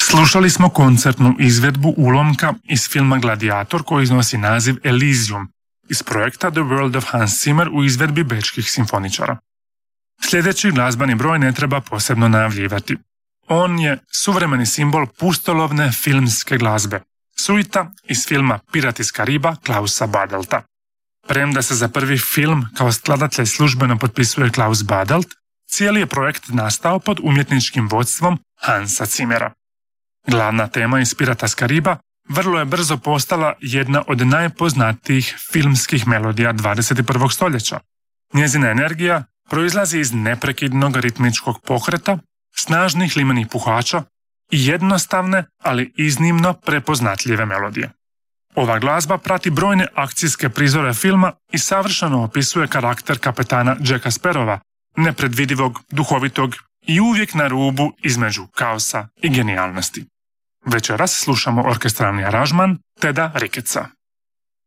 Slušali smo koncertnu izvedbu ulomka iz filma Gladiator koji iznosi naziv Elysium iz projekta The World of Hans Zimmer u izvedbi bečkih simfoničara. Sljedeći glazbeni broj ne treba posebno najavljivati. On je suvremeni simbol pustolovne filmske glazbe, suita iz filma Pirat iz Kariba Klausa Badelta. Premda se za prvi film kao skladatelj službeno potpisuje Klaus Badelt, cijeli je projekt nastao pod umjetničkim vodstvom Hansa Zimmera. Glavna tema iz Pirata iz Kariba vrlo je brzo postala jedna od najpoznatijih filmskih melodija 21. stoljeća. Njezina energija proizlazi iz neprekidnog ritmičkog pokreta, snažnih limenih puhača i jednostavne, ali iznimno prepoznatljive melodije. Ova glazba prati brojne akcijske prizore filma i savršeno opisuje karakter kapetana Jacka Sparrowa, nepredvidivog, duhovitog i uvijek na rubu između kaosa i genijalnosti. Večeras slušamo orkestralni aranžman Teda Ricketsa.